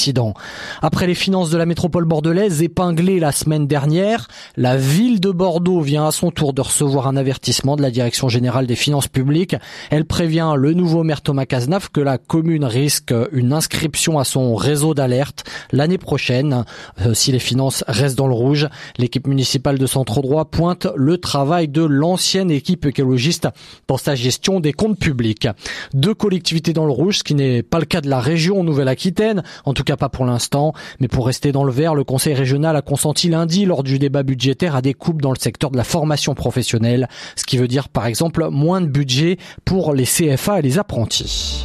accident. Après les finances de la métropole bordelaise épinglées la semaine dernière, la ville de Bordeaux vient à son tour de recevoir un avertissement de la Direction générale des finances publiques. Elle prévient le nouveau maire Thomas Cazenave que la commune risque une inscription à son réseau d'alerte l'année prochaine si les finances restent dans le rouge. L'équipe municipale de Centre Droit pointe le travail de l'ancienne équipe écologiste dans sa gestion des comptes publics. 2 collectivités dans le rouge, ce qui n'est pas le cas de la région Nouvelle-Aquitaine, en tout cas pas pour l'instant. Mais pour rester dans le vert, le conseil régional a consenti lundi lors du débat budgétaire à des coupes dans le secteur de la formation professionnelle, ce qui veut dire par exemple moins de budget pour les CFA et les apprentis.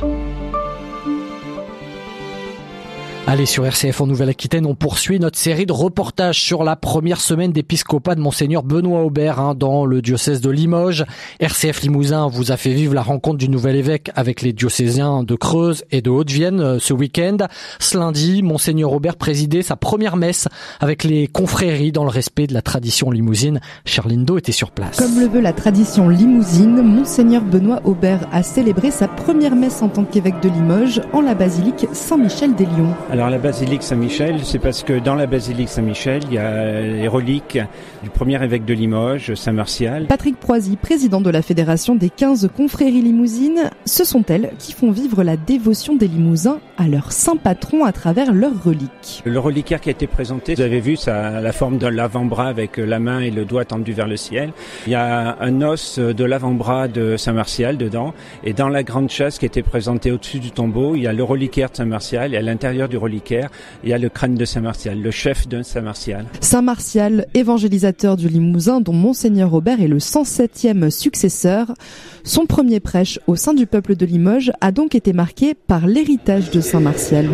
Allez, sur RCF en Nouvelle-Aquitaine, on poursuit notre série de reportages sur la première semaine d'épiscopat de Monseigneur Benoît Aubert dans le diocèse de Limoges. RCF Limousin vous a fait vivre la rencontre du nouvel évêque avec les diocésains de Creuse et de Haute-Vienne ce week-end. Ce lundi, Monseigneur Aubert présidait sa première messe avec les confréries dans le respect de la tradition limousine. Charline Do était sur place. Comme le veut la tradition limousine, Monseigneur Benoît Aubert a célébré sa première messe en tant qu'évêque de Limoges en la basilique Saint-Michel-des-Lions. Alors la basilique Saint-Michel, c'est parce que dans la basilique Saint-Michel, il y a les reliques du premier évêque de Limoges, Saint Martial. Patrick Proisy, président de la fédération des 15 confréries limousines, ce sont elles qui font vivre la dévotion des Limousins à leur saint patron à travers leurs reliques. Le reliquaire qui a été présenté, vous avez vu, ça a la forme de l'avant-bras avec la main et le doigt tendus vers le ciel. Il y a un os de l'avant-bras de Saint Martial dedans, et dans la grande chasse qui a été présentée au-dessus du tombeau, il y a le reliquaire de Saint Martial, et à l'intérieur du reliquaire, il y a le crâne de Saint Martial, le chef de Saint Martial. Saint Martial, évangélisateur du Limousin dont Monseigneur Aubert est le 107e successeur. Son premier prêche au sein du peuple de Limoges a donc été marqué par l'héritage de Saint Martial.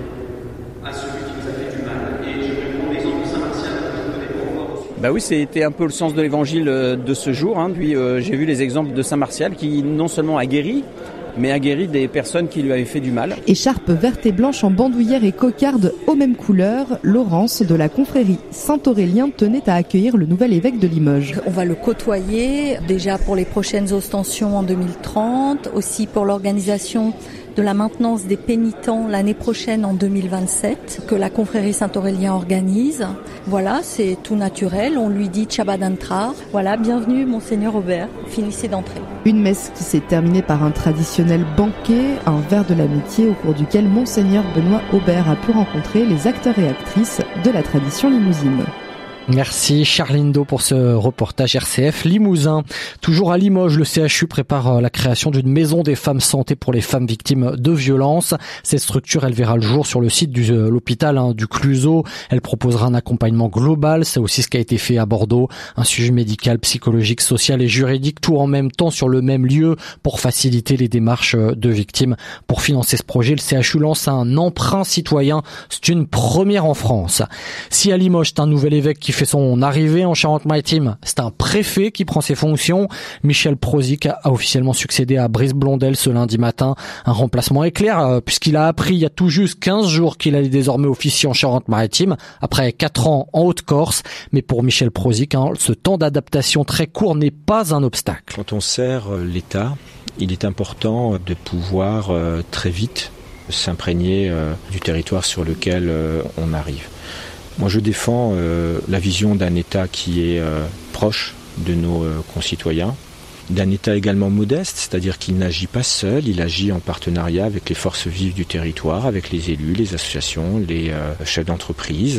Bah oui, c'était un peu le sens de l'évangile de ce jour. Puis j'ai vu les exemples de Saint Martial qui non seulement a guéri, mais a guéri des personnes qui lui avaient fait du mal. Écharpe verte et blanche en bandoulière et cocarde aux mêmes couleurs, Laurence de la confrérie Saint-Aurélien tenait à accueillir le nouvel évêque de Limoges. On va le côtoyer déjà pour les prochaines ostensions en 2030, aussi pour l'organisation de la maintenance des pénitents l'année prochaine en 2027, que la confrérie Saint-Aurélien organise. Voilà, c'est tout naturel. On lui dit Tchaba d'entrar. Voilà, bienvenue Monseigneur Aubert. Finissez d'entrer. Une messe qui s'est terminée par un traditionnel banquet, un verre de l'amitié au cours duquel Monseigneur Benoît Aubert a pu rencontrer les acteurs et actrices de la tradition limousine. Merci Charline Do pour ce reportage RCF Limousin. Toujours à Limoges, le CHU prépare la création d'une maison des femmes santé pour les femmes victimes de violences. Cette structure, elle verra le jour sur le site de l'hôpital du Cluseau. Elle proposera un accompagnement global. C'est aussi ce qui a été fait à Bordeaux. Un suivi médical, psychologique, social et juridique, tout en même temps sur le même lieu pour faciliter les démarches de victimes. Pour financer ce projet, le CHU lance un emprunt citoyen. C'est une première en France. Si à Limoges, c'est un nouvel évêque qui fait son arrivée en Charente-Maritime, c'est un préfet qui prend ses fonctions. Michel Prozic a officiellement succédé à Brice Blondel ce lundi matin. Un remplacement éclair puisqu'il a appris il y a tout juste 15 jours qu'il allait désormais officier en Charente-Maritime après 4 ans en Haute-Corse. Mais pour Michel Prozic, ce temps d'adaptation très court n'est pas un obstacle. Quand on sert l'État, il est important de pouvoir très vite s'imprégner du territoire sur lequel on arrive. Moi, je défends la vision d'un État qui est proche de nos concitoyens, d'un État également modeste, c'est-à-dire qu'il n'agit pas seul, il agit en partenariat avec les forces vives du territoire, avec les élus, les associations, les chefs d'entreprise.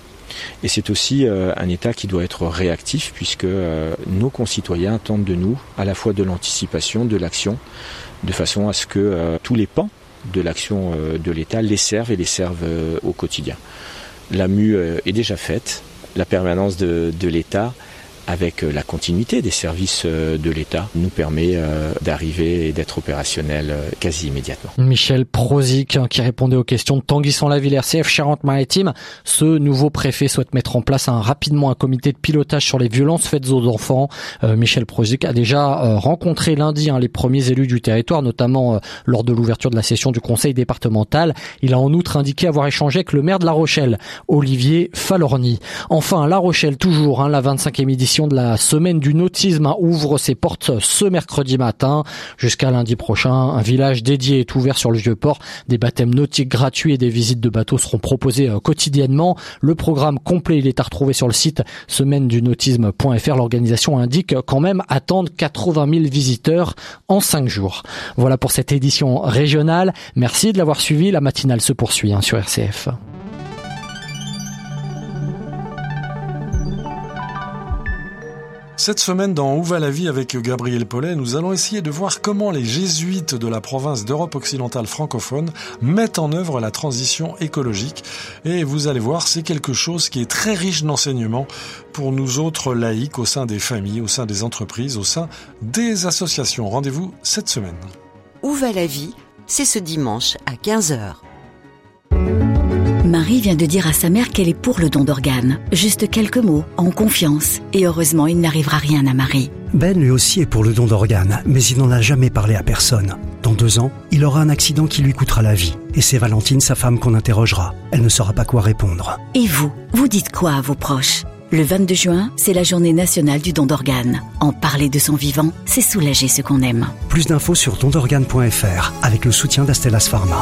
Et c'est aussi un État qui doit être réactif puisque nos concitoyens attendent de nous à la fois de l'anticipation, de l'action, de façon à ce que tous les pans de l'action de l'État les servent et les servent au quotidien. La mue est déjà faite, la permanence de l'État avec la continuité des services de l'État nous permet d'arriver et d'être opérationnel quasi immédiatement. Michel Prozic qui répondait aux questions de Tanguy Sanlaville, RCF Charente-Maritime. Ce nouveau préfet souhaite mettre en place rapidement un comité de pilotage sur les violences faites aux enfants. Michel Prozic a déjà rencontré lundi les premiers élus du territoire, notamment lors de l'ouverture de la session du conseil départemental. Il a en outre indiqué avoir échangé avec le maire de La Rochelle, Olivier Falorni. Enfin, La Rochelle toujours, la 25e édition l'édition de la semaine du nautisme ouvre ses portes ce mercredi matin. Jusqu'à lundi prochain, un village dédié est ouvert sur le Vieux-Port. Des baptêmes nautiques gratuits et des visites de bateaux seront proposés quotidiennement. Le programme complet, il est à retrouver sur le site semaine-du-nautisme.fr. L'organisation indique quand même attendre 80 000 visiteurs en 5 jours. Voilà pour cette édition régionale. Merci de l'avoir suivi. La matinale se poursuit sur RCF. Cette semaine, dans Où va la vie avec Gabriel Paulet, nous allons essayer de voir comment les jésuites de la province d'Europe occidentale francophone mettent en œuvre la transition écologique. Et vous allez voir, c'est quelque chose qui est très riche d'enseignements pour nous autres laïcs au sein des familles, au sein des entreprises, au sein des associations. Rendez-vous cette semaine. Où va la vie ? C'est ce dimanche à 15h. Marie vient de dire à sa mère qu'elle est pour le don d'organes. Juste quelques mots, en confiance. Et heureusement, il n'arrivera rien à Marie. Ben lui aussi est pour le don d'organes, mais il n'en a jamais parlé à personne. Dans 2 ans, il aura un accident qui lui coûtera la vie. Et c'est Valentine, sa femme, qu'on interrogera. Elle ne saura pas quoi répondre. Et vous dites quoi à vos proches ? Le 22 juin, c'est la journée nationale du don d'organes. En parler de son vivant, c'est soulager ce qu'on aime. Plus d'infos sur dondorganes.fr avec le soutien d'Astellas Pharma.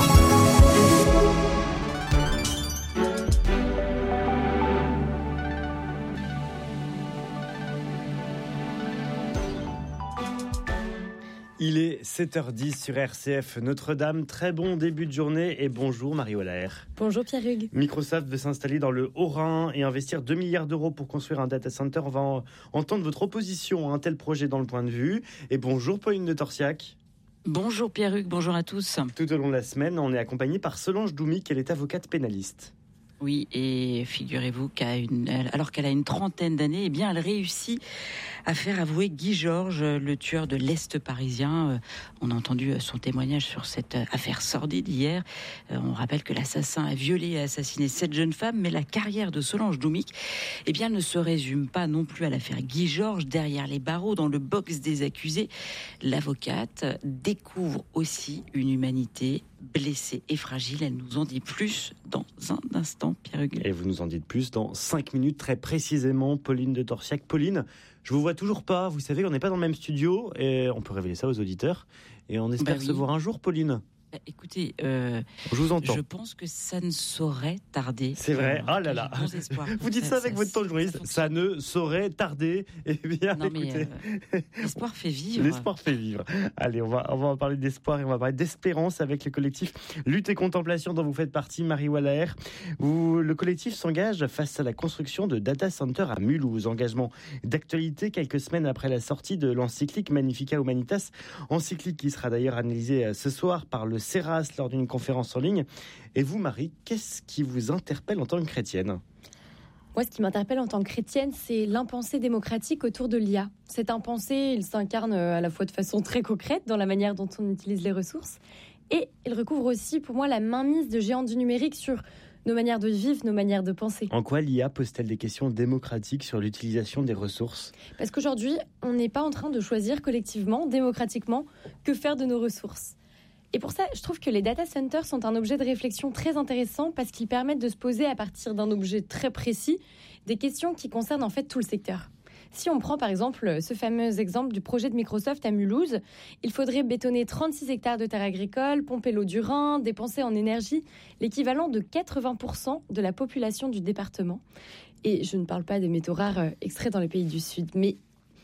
Il est 7h10 sur RCF Notre-Dame. Très bon début de journée et bonjour Marie Wallaert. Bonjour Pierre-Hugues. Microsoft veut s'installer dans le Haut-Rhin et investir 2 milliards d'euros pour construire un data center. On va entendre votre opposition à un tel projet dans le point de vue. Et bonjour Pauline de Torsiac. Bonjour Pierre-Hugues, bonjour à tous. Tout au long de la semaine, on est accompagné par Solange Doumic, elle est avocate pénaliste. Oui, et figurez-vous alors qu'elle a une trentaine d'années, eh bien, elle réussit à faire avouer Guy Georges, le tueur de l'Est parisien. On a entendu son témoignage sur cette affaire sordide hier. On rappelle que l'assassin a violé et assassiné 7 jeunes femmes, mais la carrière de Solange Doumic, eh bien, ne se résume pas non plus à l'affaire Guy Georges. Derrière les barreaux, dans le box des accusés, l'avocate découvre aussi une humanité blessée et fragile. Elle nous en dit plus dans un instant, Pierre-Hugues. Et vous nous en dites plus dans 5 minutes, très précisément, Pauline de Torsiac. Pauline, je vous vois toujours pas. Vous savez qu'on n'est pas dans le même studio et on peut révéler ça aux auditeurs. Et on espère se voir un jour, Pauline. Écoutez, je vous entends. Je pense que ça ne saurait tarder. C'est vrai. Oh là là. Vous dites ça avec votre ton de journaliste. Ça ne saurait tarder. Eh bien, non, écoutez. Mais l'espoir fait vivre. L'espoir fait vivre. Allez, on va parler d'espoir et on va parler d'espérance avec le collectif Lutte et Contemplation dont vous faites partie, Marie Wallaert. Le collectif s'engage face à la construction de data center à Mulhouse. Engagement d'actualité quelques semaines après la sortie de l'encyclique Magnificat Humanitas, encyclique qui sera d'ailleurs analysée ce soir par le CERAS lors d'une conférence en ligne. Et vous, Marie, qu'est-ce qui vous interpelle en tant que chrétienne ? Moi, ce qui m'interpelle en tant que chrétienne, c'est l'impensé démocratique autour de l'IA. Cet impensé, il s'incarne à la fois de façon très concrète dans la manière dont on utilise les ressources, et il recouvre aussi, pour moi, la mainmise de géants du numérique sur nos manières de vivre, nos manières de penser. En quoi l'IA pose-t-elle des questions démocratiques sur l'utilisation des ressources ? Parce qu'aujourd'hui, on n'est pas en train de choisir collectivement, démocratiquement, que faire de nos ressources. Et pour ça, je trouve que les data centers sont un objet de réflexion très intéressant parce qu'ils permettent de se poser à partir d'un objet très précis des questions qui concernent en fait tout le secteur. Si on prend par exemple ce fameux exemple du projet de Microsoft à Mulhouse, il faudrait bétonner 36 hectares de terres agricoles, pomper l'eau du Rhin, dépenser en énergie l'équivalent de 80% de la population du département. Et je ne parle pas des métaux rares extraits dans les pays du Sud, mais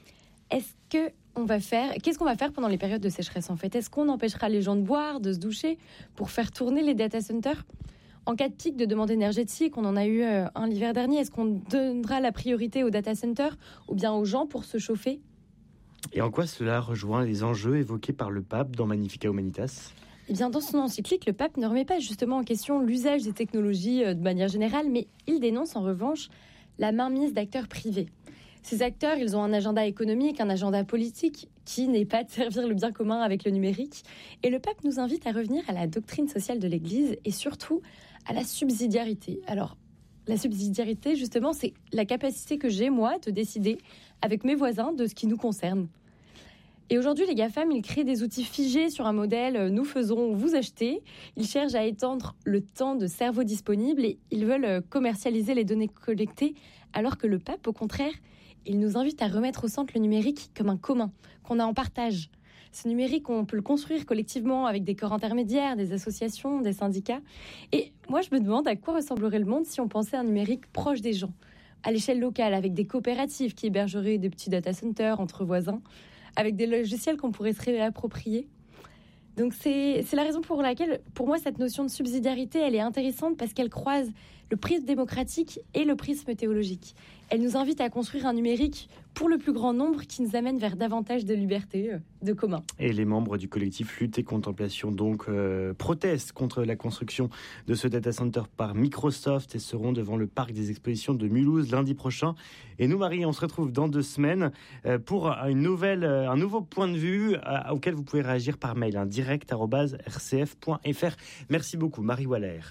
qu'est-ce qu'on va faire pendant les périodes de sécheresse en fait ? Est-ce qu'on empêchera les gens de boire, de se doucher pour faire tourner les data centers ? En cas de pic de demande énergétique, on en a eu un l'hiver dernier, est-ce qu'on donnera la priorité aux data centers ou bien aux gens pour se chauffer ? Et en quoi cela rejoint les enjeux évoqués par le pape dans Magnificat Humanitas ? Eh bien, dans son encyclique, le pape ne remet pas justement en question l'usage des technologies de manière générale, mais il dénonce en revanche la mainmise d'acteurs privés. Ces acteurs, ils ont un agenda économique, un agenda politique qui n'est pas de servir le bien commun avec le numérique. Et le pape nous invite à revenir à la doctrine sociale de l'Église et surtout à la subsidiarité. Alors, la subsidiarité, justement, c'est la capacité que j'ai, moi, de décider avec mes voisins de ce qui nous concerne. Et aujourd'hui, les GAFAM, ils créent des outils figés sur un modèle « nous faisons, vous achetez ». Ils cherchent à étendre le temps de cerveau disponible et ils veulent commercialiser les données collectées, alors que le pape, au contraire, Il nous invite à remettre au centre le numérique comme un commun, qu'on a en partage. Ce numérique, on peut le construire collectivement avec des corps intermédiaires, des associations, des syndicats. Et moi, je me demande à quoi ressemblerait le monde si on pensait à un numérique proche des gens, à l'échelle locale, avec des coopératives qui hébergeraient des petits data centers entre voisins, avec des logiciels qu'on pourrait se réapproprier. Donc c'est la raison pour laquelle, pour moi, cette notion de subsidiarité, elle est intéressante parce qu'elle croise le prisme démocratique et le prisme théologique. Elle nous invite à construire un numérique pour le plus grand nombre qui nous amène vers davantage de liberté, de commun. Et les membres du collectif Lutte et Contemplation donc protestent contre la construction de ce data center par Microsoft et seront devant le parc des expositions de Mulhouse lundi prochain. Et nous, Marie, on se retrouve dans 2 semaines pour un nouveau point de vue auquel vous pouvez réagir par mail, direct@rcf.fr. Merci beaucoup, Marie Waller.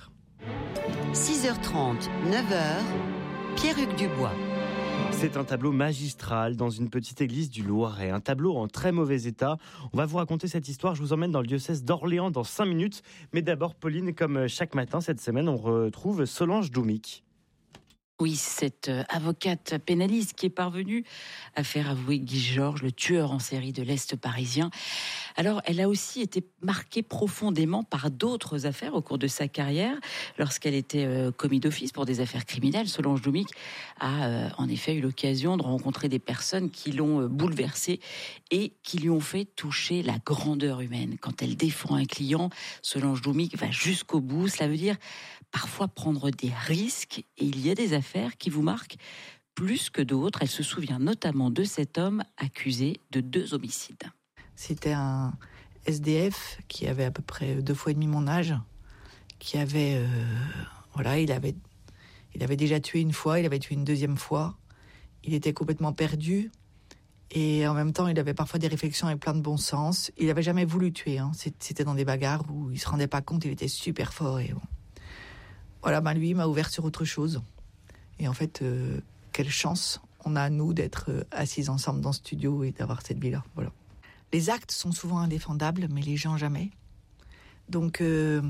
6h30, 9h, Pierre-Hugues Dubois. C'est un tableau magistral dans une petite église du Loiret, un tableau en très mauvais état. On va vous raconter cette histoire, je vous emmène dans le diocèse d'Orléans dans 5 minutes. Mais d'abord, Pauline, comme chaque matin cette semaine, on retrouve Solange Doumic. Oui, cette avocate pénaliste qui est parvenue à faire avouer Guy Georges, le tueur en série de l'Est parisien. Alors, elle a aussi été marquée profondément par d'autres affaires au cours de sa carrière. Lorsqu'elle était commis d'office pour des affaires criminelles, Solange Doumic a en effet eu l'occasion de rencontrer des personnes qui l'ont bouleversée et qui lui ont fait toucher la grandeur humaine. Quand elle défend un client, Solange Doumic va jusqu'au bout. Cela veut dire parfois prendre des risques, et il y a des affaires qui vous marquent plus que d'autres. Elle se souvient notamment de cet homme accusé de 2 homicides. C'était un SDF qui avait à peu près 2 fois et demi mon âge, qui avait, il avait déjà tué une fois, il avait tué une 2e fois, il était complètement perdu, et en même temps il avait parfois des réflexions avec plein de bon sens. Il n'avait jamais voulu tuer, c'était dans des bagarres où il se rendait pas compte, il était super fort, et bon. Voilà, lui, il m'a ouvert sur autre chose. Et en fait, quelle chance on a, nous, d'être assis ensemble dans ce studio et d'avoir cette vie-là. Voilà. Les actes sont souvent indéfendables, mais les gens jamais. Donc, ce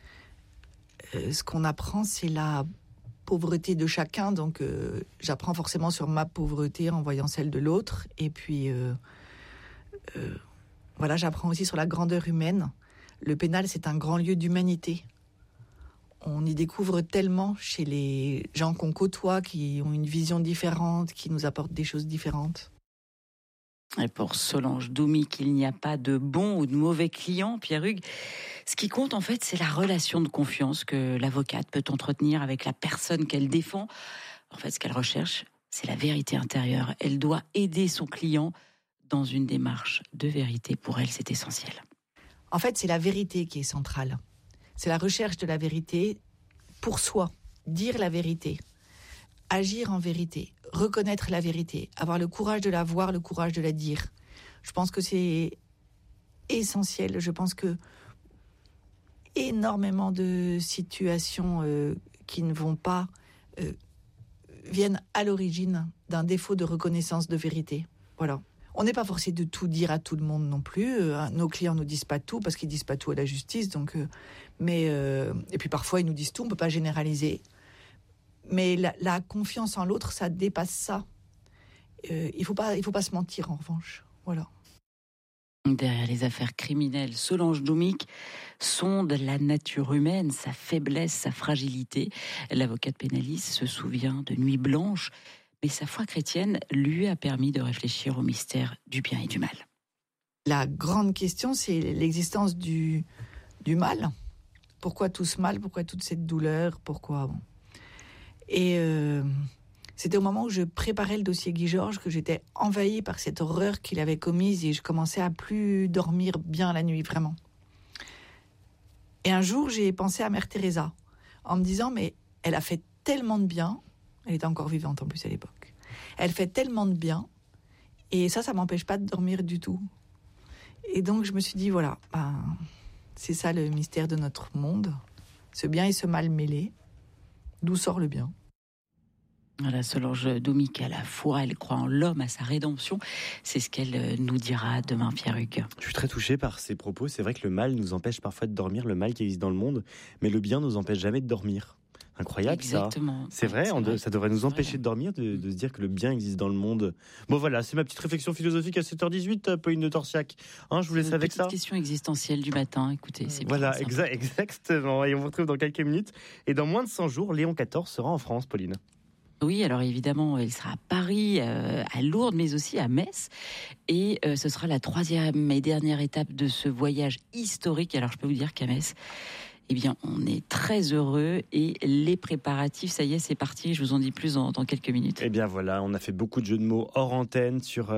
qu'on apprend, c'est la pauvreté de chacun. Donc, j'apprends forcément sur ma pauvreté en voyant celle de l'autre. Et puis, j'apprends aussi sur la grandeur humaine. Le pénal, c'est un grand lieu d'humanité. On y découvre tellement chez les gens qu'on côtoie, qui ont une vision différente, qui nous apportent des choses différentes. Et pour Solange Doumic, il n'y a pas de bon ou de mauvais client, Pierre-Hugues. Ce qui compte, en fait, c'est la relation de confiance que l'avocate peut entretenir avec la personne qu'elle défend. En fait, ce qu'elle recherche, c'est la vérité intérieure. Elle doit aider son client dans une démarche de vérité. Pour elle, c'est essentiel. En fait, c'est la vérité qui est centrale. C'est la recherche de la vérité pour soi, dire la vérité, agir en vérité, reconnaître la vérité, avoir le courage de la voir, le courage de la dire. Je pense que c'est essentiel. Je pense que énormément de situations qui ne vont pas viennent à l'origine d'un défaut de reconnaissance de vérité. Voilà. On n'est pas forcé de tout dire à tout le monde non plus. Nos clients nous disent pas tout parce qu'ils disent pas tout à la justice. Donc, et puis parfois ils nous disent tout. On peut pas généraliser. Mais la confiance en l'autre, ça dépasse ça. Il faut pas se mentir en revanche. Voilà. Derrière les affaires criminelles, Solange Doumic sonde la nature humaine, sa faiblesse, sa fragilité. L'avocate pénaliste se souvient de Nuits blanches. Mais sa foi chrétienne lui a permis de réfléchir au mystère du bien et du mal. La grande question, c'est l'existence du mal. Pourquoi tout ce mal ? Pourquoi toute cette douleur ? Pourquoi ? Et c'était au moment où je préparais le dossier Guy Georges que j'étais envahie par cette horreur qu'il avait commise et je commençais à plus dormir bien la nuit, vraiment. Et un jour, j'ai pensé à Mère Teresa en me disant, mais elle a fait tellement de bien. Elle était encore vivante en plus à l'époque. Elle fait tellement de bien, et ça m'empêche pas de dormir du tout. Et donc je me suis dit, voilà, c'est ça le mystère de notre monde, ce bien et ce mal mêlés. D'où sort le bien ? Voilà, Solange Doumic a la foi, elle croit en l'homme, à sa rédemption. C'est ce qu'elle nous dira demain, Pierre-Hugues. Je suis très touché par ces propos. C'est vrai que le mal nous empêche parfois de dormir, le mal qui existe dans le monde, mais le bien nous empêche jamais de dormir. Incroyable. Exactement. Ça. C'est vrai, ça devrait nous empêcher de dormir, de se dire que le bien existe dans le monde. Bon voilà, c'est ma petite réflexion philosophique à 7h18, Pauline de Torsiac. Je vous laisse avec ça. Une question existentielle du matin, écoutez, c'est voilà, bien. Exactement. Et on vous retrouve dans quelques minutes. Et dans moins de 100 jours, Léon XIV sera en France, Pauline. Oui, alors évidemment, il sera à Paris, à Lourdes, mais aussi à Metz. Et ce sera la 3e et dernière étape de ce voyage historique. Alors je peux vous dire qu'à Metz, eh bien, on est très heureux et les préparatifs, ça y est, c'est parti. Je vous en dis plus dans quelques minutes. Eh bien voilà, on a fait beaucoup de jeux de mots hors antenne sur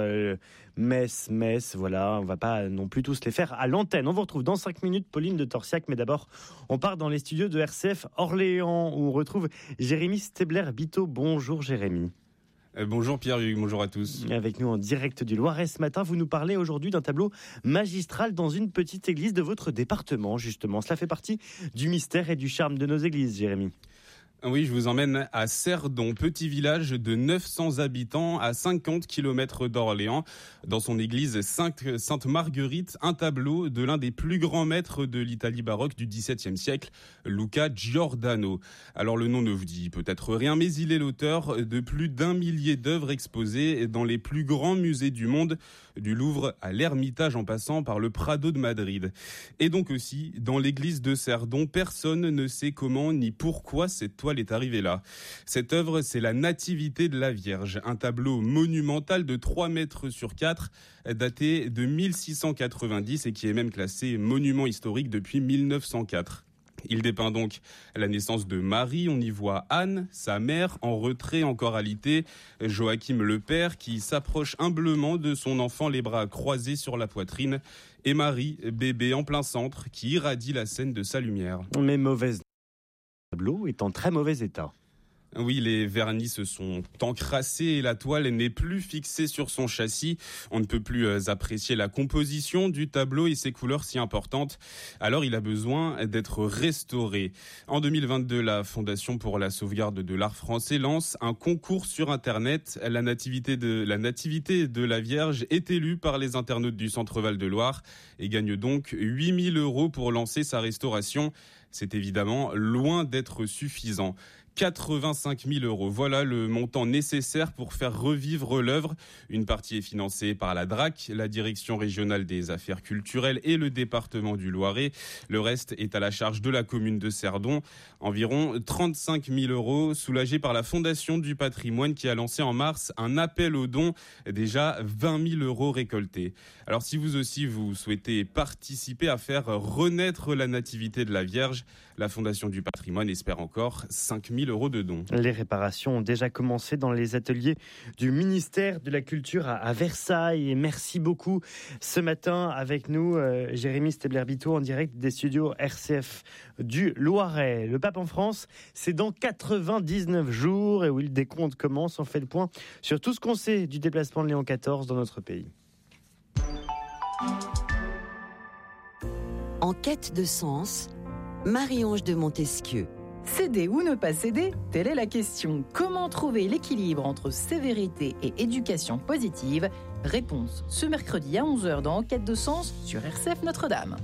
Metz. Voilà, on va pas non plus tous les faire à l'antenne. On vous retrouve dans 5 minutes, Pauline de Torsiac. Mais d'abord, on part dans les studios de RCF Orléans où on retrouve Jérémy Stebler-Biteau. Bonjour Jérémy. Bonjour Pierre-Hugues, bonjour à tous. Avec nous en direct du Loiret ce matin, vous nous parlez aujourd'hui d'un tableau magistral dans une petite église de votre département, justement. Cela fait partie du mystère et du charme de nos églises, Jérémy. Oui, je vous emmène à Cerdon, petit village de 900 habitants à 50 km d'Orléans. Dans son église Sainte-Marguerite, un tableau de l'un des plus grands maîtres de l'Italie baroque du XVIIe siècle, Luca Giordano. Alors le nom ne vous dit peut-être rien, mais il est l'auteur de plus d'1 millier d'œuvres exposées dans les plus grands musées du monde, du Louvre à l'Ermitage en passant par le Prado de Madrid. Et donc aussi, dans l'église de Cerdon, personne ne sait comment ni pourquoi cette toile est arrivée là. Cette œuvre, c'est la Nativité de la Vierge, un tableau monumental de 3 mètres sur 4, daté de 1690 et qui est même classé monument historique depuis 1904. Il dépeint donc la naissance de Marie. On y voit Anne, sa mère, en retrait, encore alité. Joachim le père, qui s'approche humblement de son enfant, les bras croisés sur la poitrine. Et Marie, bébé en plein centre, qui irradie la scène de sa lumière. Mais mauvaise. Le tableau est en très mauvais état. Oui, les vernis se sont encrassés et la toile n'est plus fixée sur son châssis. On ne peut plus apprécier la composition du tableau et ses couleurs si importantes. Alors il a besoin d'être restauré. En 2022, la Fondation pour la sauvegarde de l'art français lance un concours sur Internet. La nativité de la Vierge est élue par les internautes du Centre Val de Loire et gagne donc 8 000 € pour lancer sa restauration. C'est évidemment loin d'être suffisant. 85 000 €. Voilà le montant nécessaire pour faire revivre l'œuvre. Une partie est financée par la DRAC, la Direction régionale des affaires culturelles et le département du Loiret. Le reste est à la charge de la commune de Cerdon. Environ 35 000 € soulagés par la Fondation du patrimoine qui a lancé en mars un appel aux dons. Déjà 20 000 € récoltés. Alors si vous aussi vous souhaitez participer à faire renaître la Nativité de la Vierge, la Fondation du patrimoine espère encore 5 000 € de dons. Les réparations ont déjà commencé dans les ateliers du ministère de la Culture à Versailles. Et merci beaucoup ce matin avec nous, Jérémy Stebler-Biteau, en direct des studios RCF du Loiret. Le pape en France, c'est dans 99 jours. Et où le décompte commence, on fait le point sur tout ce qu'on sait du déplacement de Léon XIV dans notre pays. En quête de sens, Marie-Ange de Montesquieu. Céder ou ne pas céder, telle est la question. Comment trouver l'équilibre entre sévérité et éducation positive? Réponse ce mercredi à 11h dans Enquête de sens sur RCF Notre-Dame.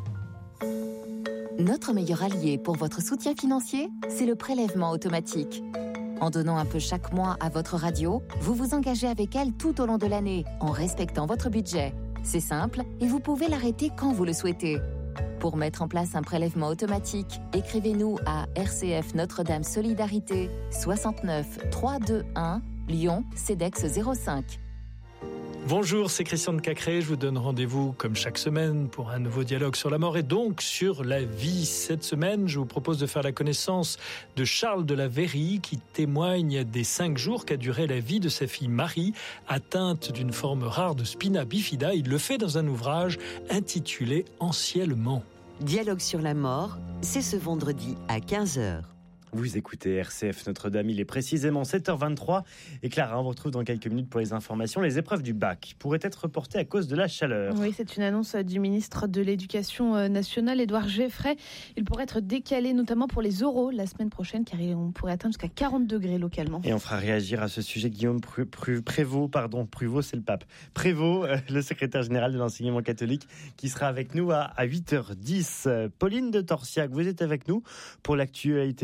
Notre meilleur allié pour votre soutien financier, c'est le prélèvement automatique. En donnant un peu chaque mois à votre radio, vous vous engagez avec elle tout au long de l'année, en respectant votre budget. C'est simple et vous pouvez l'arrêter quand vous le souhaitez. Pour mettre en place un prélèvement automatique, écrivez-nous à RCF Notre-Dame Solidarité 69 321 Lyon CEDEX 05. Bonjour, c'est Christian de Cacré. Je vous donne rendez-vous comme chaque semaine pour un nouveau dialogue sur la mort et donc sur la vie. Cette semaine, je vous propose de faire la connaissance de Charles de la Verrie qui témoigne des 5 jours qu'a duré la vie de sa fille Marie, atteinte d'une forme rare de spina bifida. Il le fait dans un ouvrage intitulé Anciennement. Dialogue sur la mort, c'est ce vendredi à 15h. Vous écoutez RCF Notre-Dame, il est précisément 7h23. Et Clara, on vous retrouve dans quelques minutes pour les informations. Les épreuves du bac pourraient être reportées à cause de la chaleur. Oui, c'est une annonce du ministre de l'Éducation nationale, Édouard Geffray. Il pourrait être décalé notamment pour les oraux la semaine prochaine, car on pourrait atteindre jusqu'à 40 degrés localement. Et on fera réagir à ce sujet Guillaume Prévost, c'est le pape. Prévost, le secrétaire général de l'enseignement catholique, qui sera avec nous à 8h10. Pauline de Torsiac, vous êtes avec nous pour l'actualité chrétienne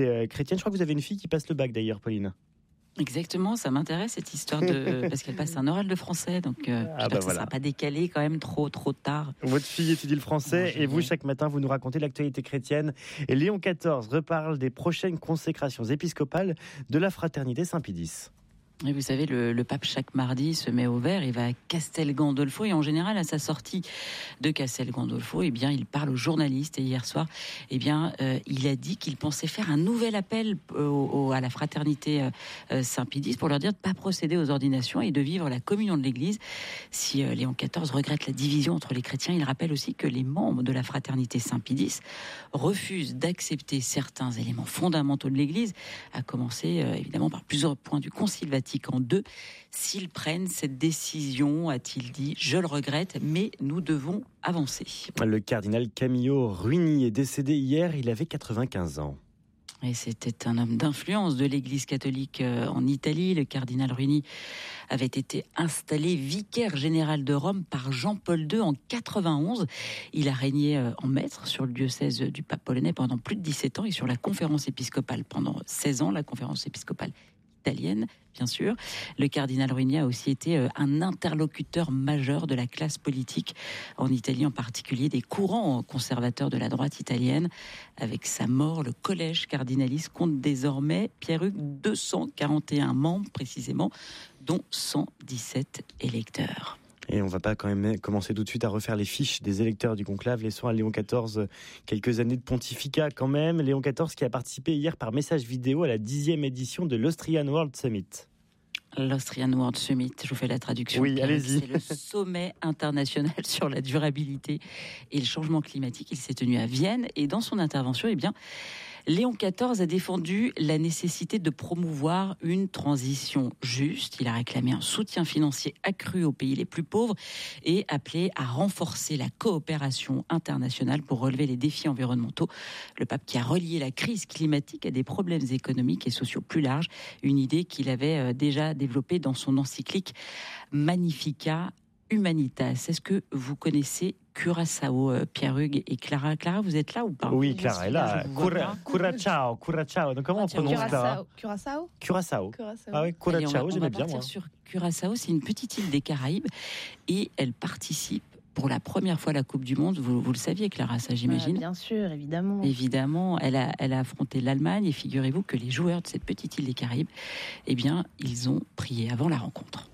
chrétienne. Je crois que vous avez une fille qui passe le bac d'ailleurs, Pauline. Exactement, ça m'intéresse cette histoire parce qu'elle passe un oral de français, donc ça ne sera pas décalé quand même trop tard. Votre fille étudie le français et vous, chaque matin, vous nous racontez l'actualité chrétienne. Et Léon XIV reparle des prochaines consécrations épiscopales de la fraternité Saint-Pie-X. Et vous savez, le pape chaque mardi se met au vert, il va à Castel Gandolfo et en général à sa sortie de Castel Gandolfo, il parle aux journalistes et hier soir, il a dit qu'il pensait faire un nouvel appel à la fraternité Saint-Pie-X pour leur dire de ne pas procéder aux ordinations et de vivre la communion de l'Église. Si Léon XIV regrette la division entre les chrétiens, il rappelle aussi que les membres de la fraternité Saint-Pie-X refusent d'accepter certains éléments fondamentaux de l'Église, à commencer évidemment par plusieurs points du Concile Vatican II. S'ils prennent cette décision, a-t-il dit, je le regrette, mais nous devons avancer. Le cardinal Camillo Ruini est décédé hier, il avait 95 ans. Et c'était un homme d'influence de l'Église catholique en Italie. Le cardinal Ruini avait été installé vicaire général de Rome par Jean-Paul II en 91. Il a régné en maître sur le diocèse du pape polonais pendant plus de 17 ans et sur la conférence épiscopale pendant 16 ans, la conférence épiscopale italienne, bien sûr. Le cardinal Ruini a aussi été un interlocuteur majeur de la classe politique en Italie, en particulier des courants conservateurs de la droite italienne. Avec sa mort, le collège cardinaliste compte désormais, Pierre-Hugues, 241 membres précisément, dont 117 électeurs. Et on ne va pas quand même commencer tout de suite à refaire les fiches des électeurs du conclave. Laissons à Léon XIV quelques années de pontificat quand même. Léon XIV qui a participé hier par message vidéo à la 10e édition de l'Austrian World Summit. L'Austrian World Summit, je vous fais la traduction. Oui, allez-y. C'est le sommet international sur la durabilité et le changement climatique. Il s'est tenu à Vienne et dans son intervention, Léon XIV a défendu la nécessité de promouvoir une transition juste. Il a réclamé un soutien financier accru aux pays les plus pauvres et appelé à renforcer la coopération internationale pour relever les défis environnementaux. Le pape qui a relié la crise climatique à des problèmes économiques et sociaux plus larges, une idée qu'il avait déjà développée dans son encyclique Magnificat Humanitas. Est-ce que vous connaissez Curaçao, Pierre-Hugues et Clara? Clara, vous êtes là ou pas? Oui, Clara est là. Curaçao. Donc comment on prononce Clara? Curaçao. Ah oui, Curaçao, j'aimais bien moi. Sur Curaçao, c'est une petite île des Caraïbes et elle participe pour la première fois à la Coupe du Monde. Vous le saviez, Clara, ça j'imagine. Bien sûr, évidemment. Évidemment, elle a affronté l'Allemagne et figurez-vous que les joueurs de cette petite île des Caraïbes, ils ont prié avant la rencontre.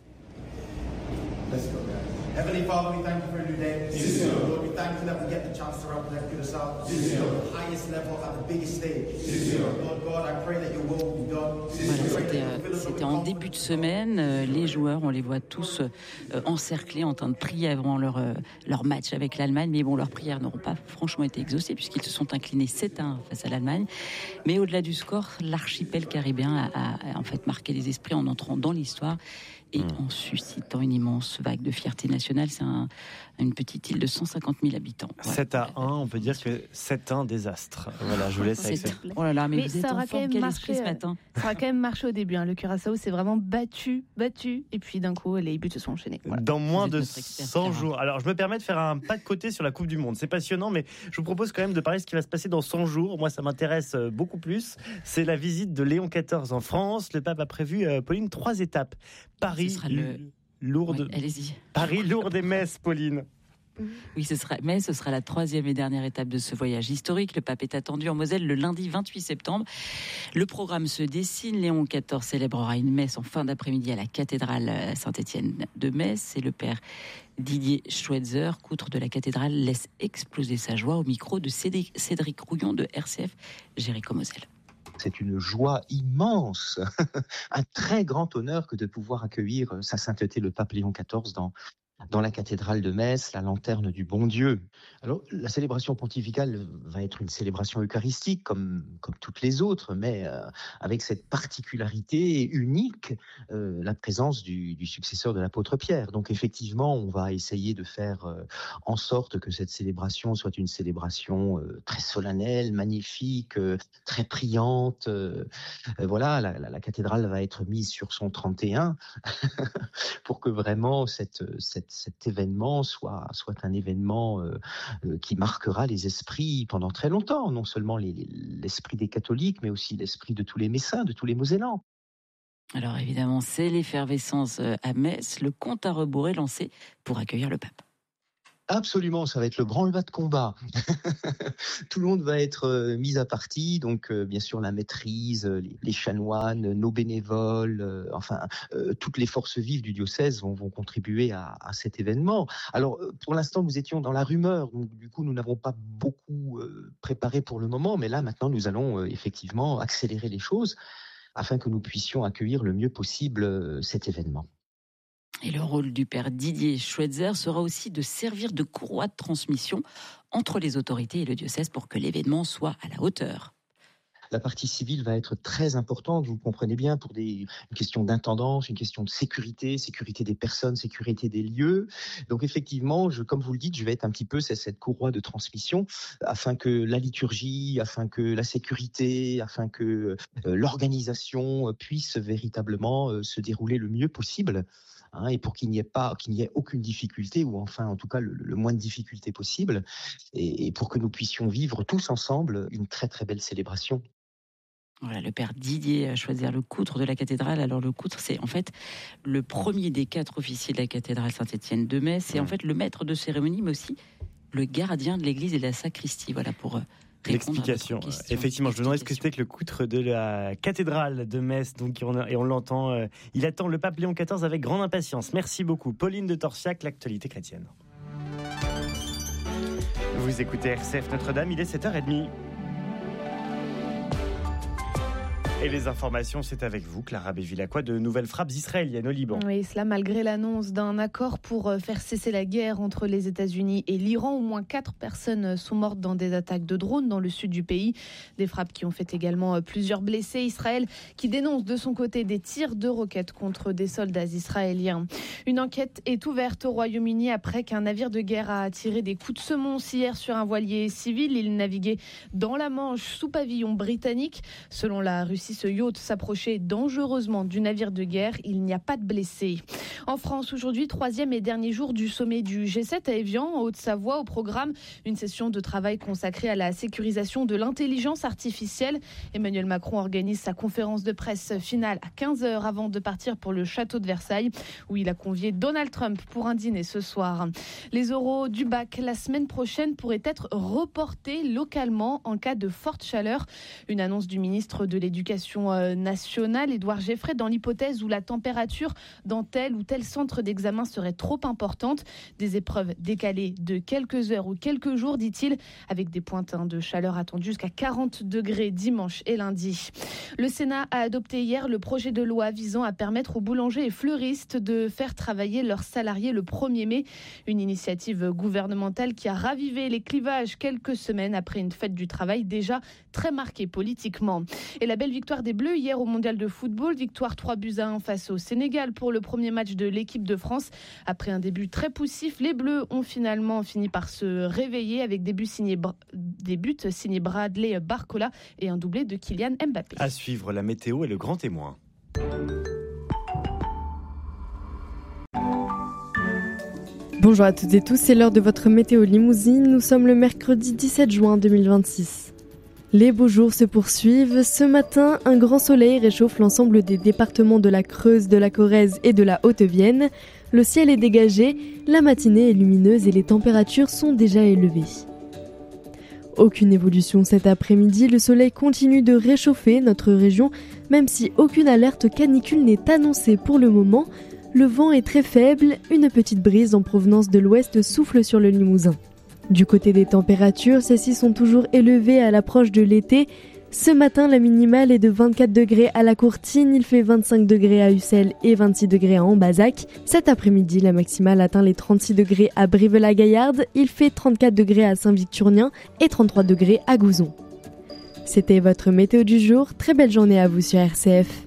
Let's go, guys. Heavenly Father, we thank you for a new day. Lord, we thank you that we get the chance to represent Curaçao at the highest level, at the biggest stage. Lord God, I pray that your will will be done. Voilà, c'était en début de semaine. Les joueurs, on les voit tous encerclés, en train de prier avant leur match avec l'Allemagne. Mais bon, leurs prières n'auront pas franchement été exaucées puisqu'ils se sont inclinés 7-1 face à l'Allemagne. Mais au-delà du score, l'archipel caribéen a en fait marqué les esprits en entrant dans l'histoire et en suscitant une immense vague de fierté nationale. C'est une petite île de 150 000 habitants. 7-1, on peut dire que c'est un désastre. Voilà, je vous laisse avec ça. Oh là là, mais vous êtes en forme, quel esprit ce matin. Ça a quand même marché au début. Le Curaçao s'est vraiment battu. Et puis d'un coup, les buts se sont enchaînés. Voilà. Dans moins de 100 jours. Alors, je me permets de faire un pas de côté sur la Coupe du Monde. C'est passionnant, mais je vous propose quand même de parler de ce qui va se passer dans 100 jours. Moi, ça m'intéresse beaucoup plus. C'est la visite de Léon XIV en France. Le pape a prévu, Pauline, 3 étapes. Paris, Lourdes. Ouais, allez-y. Paris, Lourdes et Metz, Pauline. Oui, ce sera la 3e et dernière étape de ce voyage historique. Le pape est attendu en Moselle le lundi 28 septembre. Le programme se dessine. Léon XIV célébrera une messe en fin d'après-midi à la cathédrale Saint-Étienne de Metz. Et le père Didier Schweitzer, outre de la cathédrale, laisse exploser sa joie au micro de Cédric Rouillon de RCF Jéricho-Moselle. C'est une joie immense, un très grand honneur que de pouvoir accueillir Sa Sainteté le pape Léon XIV dans la cathédrale de Metz, la lanterne du bon Dieu. Alors, la célébration pontificale va être une célébration eucharistique comme toutes les autres, mais avec cette particularité unique, la présence du successeur de l'apôtre Pierre. Donc effectivement, on va essayer de faire en sorte que cette célébration soit une célébration très solennelle, magnifique, très priante. Voilà, la cathédrale va être mise sur son 31 pour que vraiment cette cet événement soit un événement qui marquera les esprits pendant très longtemps, non seulement l'esprit des catholiques, mais aussi l'esprit de tous les Messins, de tous les Mosellans. Alors évidemment, c'est l'effervescence à Metz, le compte à rebours est lancé pour accueillir le pape. Absolument, ça va être le branle-bas de combat. Tout le monde va être mis à partie, donc bien sûr la maîtrise, les chanoines, nos bénévoles, toutes les forces vives du diocèse vont contribuer à cet événement. Alors pour l'instant nous étions dans la rumeur, donc du coup nous n'avons pas beaucoup préparé pour le moment, mais là maintenant nous allons effectivement accélérer les choses afin que nous puissions accueillir le mieux possible cet événement. Et le rôle du père Didier Schweitzer sera aussi de servir de courroie de transmission entre les autorités et le diocèse pour que l'événement soit à la hauteur. La partie civile va être très importante, vous comprenez bien, pour une question d'intendance, une question de sécurité des personnes, sécurité des lieux. Donc effectivement, comme vous le dites, je vais être un petit peu cette courroie de transmission afin que la liturgie, afin que la sécurité, afin que l'organisation puisse véritablement se dérouler le mieux possible. Et pour qu'il n'y ait aucune difficulté, ou enfin en tout cas le moins de difficultés possible, et pour que nous puissions vivre tous ensemble une très très belle célébration. Voilà, le père Didier Schweitzer, le coutre de la cathédrale. Alors le coutre, c'est en fait le premier des 4 officiers de la cathédrale Saint-Étienne de Metz. C'est en fait le maître de cérémonie, mais aussi le gardien de l'église et de la sacristie. Voilà pour l'explication. Effectivement, je me demandais ce que c'était que le coutre de la cathédrale de Metz. Donc, et on l'entend, il attend le pape Léon XIV avec grande impatience. Merci beaucoup. Pauline de Torsiac, l'actualité chrétienne. Vous écoutez RCF Notre-Dame, il est 7h30. Et les informations, c'est avec vous, Clara Bévilacqua, de nouvelles frappes israéliennes au Liban. Oui, cela malgré l'annonce d'un accord pour faire cesser la guerre entre les États-Unis et l'Iran. Au moins 4 personnes sont mortes dans des attaques de drones dans le sud du pays. Des frappes qui ont fait également plusieurs blessés. Israël qui dénonce de son côté des tirs de roquettes contre des soldats israéliens. Une enquête est ouverte au Royaume-Uni après qu'un navire de guerre a tiré des coups de semonce hier sur un voilier civil. Il naviguait dans la Manche sous pavillon britannique. Selon la Russie, ce yacht s'approchait dangereusement du navire de guerre. Il n'y a pas de blessés. En France, aujourd'hui, 3e et dernier jour du sommet du G7 à Évian, en Haute-Savoie. Au programme, une session de travail consacrée à la sécurisation de l'intelligence artificielle. Emmanuel Macron organise sa conférence de presse finale à 15h avant de partir pour le château de Versailles, où il a convié Donald Trump pour un dîner ce soir. Les oraux du bac la semaine prochaine pourraient être reportés localement en cas de forte chaleur. Une annonce du ministre de l'Éducation nationale, Édouard Geffray, dans l'hypothèse où la température dans tel ou tel centre d'examen serait trop importante. Des épreuves décalées de quelques heures ou quelques jours, dit-il, avec des pointes de chaleur attendues jusqu'à 40 degrés dimanche et lundi. Le Sénat a adopté hier le projet de loi visant à permettre aux boulangers et fleuristes de faire travailler leurs salariés le 1er mai. Une initiative gouvernementale qui a ravivé les clivages quelques semaines après une fête du travail déjà très marquée politiquement. Et la belle victoire des Bleus hier au Mondial de football, victoire 3-1 face au Sénégal pour le premier match de l'équipe de France. Après un début très poussif, les Bleus ont finalement fini par se réveiller avec des buts signés Bradley Barcola et un doublé de Kylian Mbappé. À suivre, la météo et le grand témoin. Bonjour à toutes et tous, c'est l'heure de votre météo limousine. Nous sommes le mercredi 17 juin 2026. Les beaux jours se poursuivent. Ce matin, un grand soleil réchauffe l'ensemble des départements de la Creuse, de la Corrèze et de la Haute-Vienne. Le ciel est dégagé, la matinée est lumineuse et les températures sont déjà élevées. Aucune évolution cet après-midi, le soleil continue de réchauffer notre région, même si aucune alerte canicule n'est annoncée pour le moment. Le vent est très faible, une petite brise en provenance de l'ouest souffle sur le Limousin. Du côté des températures, celles-ci sont toujours élevées à l'approche de l'été. Ce matin, la minimale est de 24 degrés à la Courtine, il fait 25 degrés à Ussel et 26 degrés à Ambazac. Cet après-midi, la maximale atteint les 36 degrés à Brive-la-Gaillarde, il fait 34 degrés à Saint-Victurnien et 33 degrés à Gouzon. C'était votre météo du jour, très belle journée à vous sur RCF.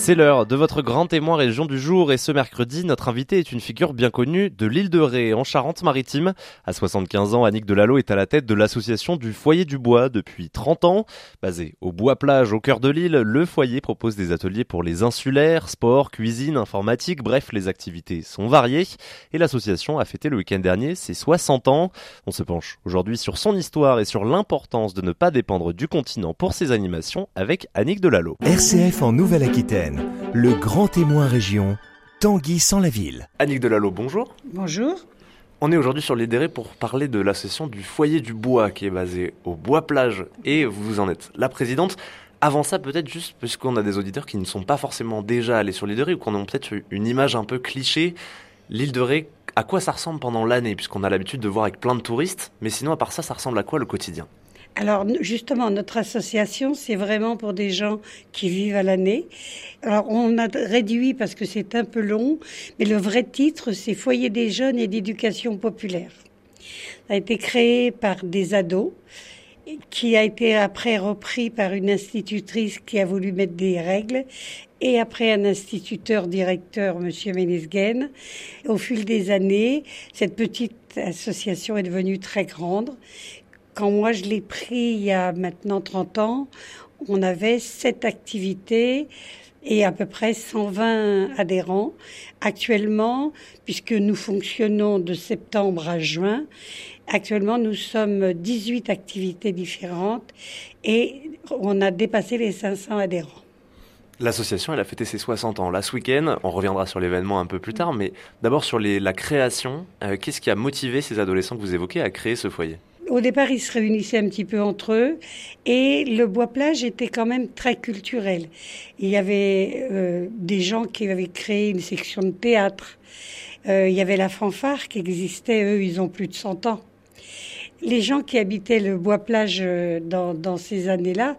C'est l'heure de votre grand témoin région du jour et ce mercredi, notre invité est une figure bien connue de l'île de Ré en Charente-Maritime. À 75 ans, Annick Delalot est à la tête de l'association du Foyer du Bois depuis 30 ans. Basé au Bois-Plage au cœur de l'île, le foyer propose des ateliers pour les insulaires, sport, cuisine, informatique, bref, les activités sont variées. Et l'association a fêté le week-end dernier ses 60 ans. On se penche aujourd'hui sur son histoire et sur l'importance de ne pas dépendre du continent pour ses animations avec Annick Delalot. RCF en Nouvelle-Aquitaine. Le grand témoin région, Tanguy sans la ville. Annick Delalot, bonjour. Bonjour. On est aujourd'hui sur l'île des Ré pour parler de l'association du Foyer du Bois qui est basée au Bois-Plage et vous en êtes la présidente. Avant ça, peut-être juste, puisqu'on a des auditeurs qui ne sont pas forcément déjà allés sur l'île de Ré ou qu'on a peut-être une image un peu cliché, l'île de Ré, à quoi ça ressemble pendant l'année puisqu'on a l'habitude de voir avec plein de touristes, mais sinon à part ça ressemble à quoi le quotidien ? Alors justement, notre association, c'est vraiment pour des gens qui vivent à l'année. Alors on a réduit parce que c'est un peu long, mais le vrai titre, c'est Foyer des jeunes et d'éducation populaire. Ça a été créé par des ados, qui a été après repris par une institutrice qui a voulu mettre des règles, et après un instituteur directeur, Monsieur Ménesguen. Au fil des années, cette petite association est devenue très grande. Quand moi je l'ai pris il y a maintenant 30 ans, on avait 7 activités et à peu près 120 adhérents. Actuellement, puisque nous fonctionnons de septembre à juin, actuellement nous sommes 18 activités différentes et on a dépassé les 500 adhérents. L'association, elle a fêté ses 60 ans. Là, ce week-end, on reviendra sur l'événement un peu plus tard, mais d'abord sur la création. Qu'est-ce qui a motivé ces adolescents que vous évoquez à créer ce foyer ? Au départ, ils se réunissaient un petit peu entre eux et le Bois-Plage était quand même très culturel. Il y avait des gens qui avaient créé une section de théâtre. Il y avait la fanfare qui existait. Eux, ils ont plus de 100 ans. Les gens qui habitaient le Bois-Plage dans ces années-là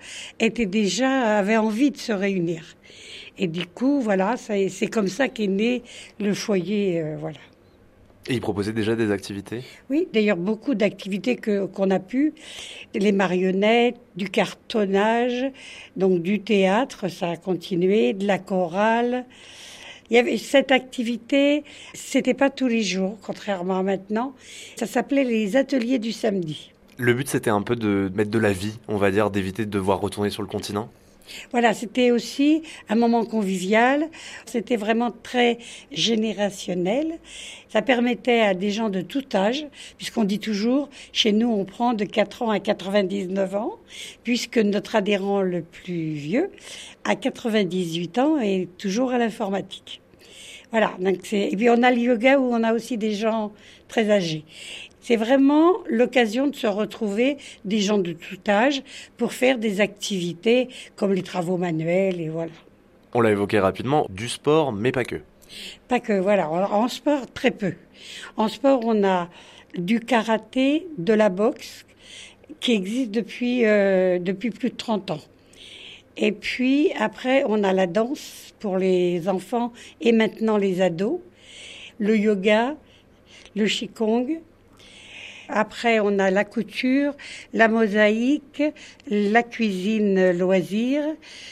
avaient envie de se réunir. Et du coup, voilà, c'est comme ça qu'est né le foyer, voilà. Et ils proposaient déjà des activités ? Oui, d'ailleurs beaucoup d'activités qu'on a pu, les marionnettes, du cartonnage, donc du théâtre, ça a continué, de la chorale. Il y avait cette activité, c'était pas tous les jours, contrairement à maintenant. Ça s'appelait les ateliers du samedi. Le but, c'était un peu de mettre de la vie, on va dire, d'éviter de devoir retourner sur le continent ? Voilà, c'était aussi un moment convivial. C'était vraiment très générationnel. Ça permettait à des gens de tout âge, puisqu'on dit toujours, chez nous, on prend de 4 ans à 99 ans, puisque notre adhérent le plus vieux a 98 ans et toujours à l'informatique. Voilà. Donc et puis on a le yoga où on a aussi des gens très âgés. C'est vraiment l'occasion de se retrouver des gens de tout âge pour faire des activités comme les travaux manuels et voilà. On l'a évoqué rapidement, du sport, mais pas que. Pas que, voilà. En sport, très peu. En sport, on a du karaté, de la boxe, qui existe depuis plus de 30 ans. Et puis, après, on a la danse pour les enfants et maintenant les ados, le yoga, le qigong. Après, on a la couture, la mosaïque, la cuisine loisir,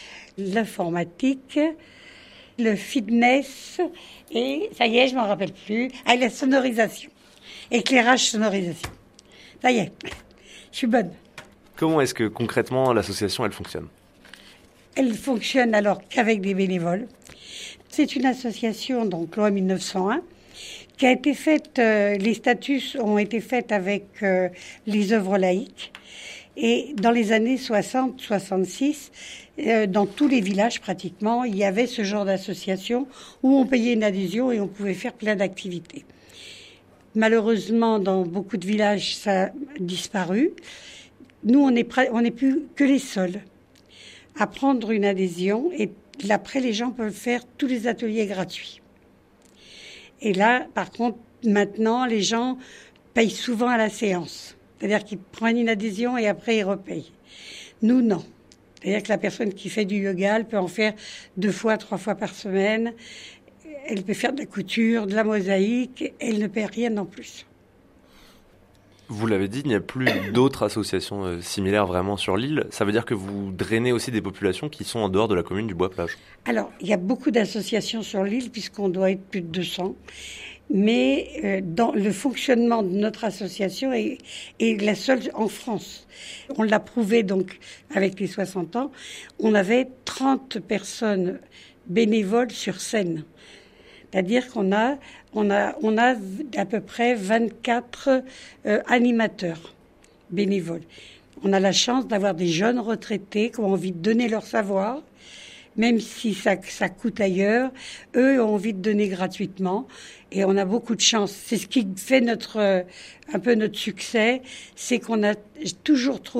l'informatique, le fitness et, ça y est, je m'en rappelle plus, la sonorisation, éclairage sonorisation. Ça y est, je suis bonne. Comment est-ce que concrètement l'association, elle fonctionne ? Elle fonctionne alors qu'avec des bénévoles. C'est une association, donc loi 1901, qui a été faite, les statuts ont été faits avec les œuvres laïques. Et dans les années 60-66, dans tous les villages pratiquement, il y avait ce genre d'association où on payait une adhésion et on pouvait faire plein d'activités. Malheureusement, dans beaucoup de villages, ça a disparu. Nous, on n'est plus que les seuls à prendre une adhésion et après, les gens peuvent faire tous les ateliers gratuits. Et là, par contre, maintenant, les gens payent souvent à la séance. C'est-à-dire qu'ils prennent une adhésion et après, ils repayent. Nous, non. C'est-à-dire que la personne qui fait du yoga, elle peut en faire 2 fois, 3 fois par semaine. Elle peut faire de la couture, de la mosaïque. Elle ne paie rien en plus. Vous l'avez dit, il n'y a plus d'autres associations similaires vraiment sur l'île. Ça veut dire que vous drainez aussi des populations qui sont en dehors de la commune du Bois-Plage. Alors, il y a beaucoup d'associations sur l'île puisqu'on doit être plus de 200. Mais dans le fonctionnement de notre association est la seule en France. On l'a prouvé donc avec les 60 ans. On avait 30 personnes bénévoles sur scène. C'est-à-dire qu'on a à peu près 24 animateurs bénévoles. On a la chance d'avoir des jeunes retraités qui ont envie de donner leur savoir, même si ça coûte ailleurs. Eux ont envie de donner gratuitement et on a beaucoup de chance. C'est ce qui fait un peu notre succès, c'est qu'on a toujours trouvé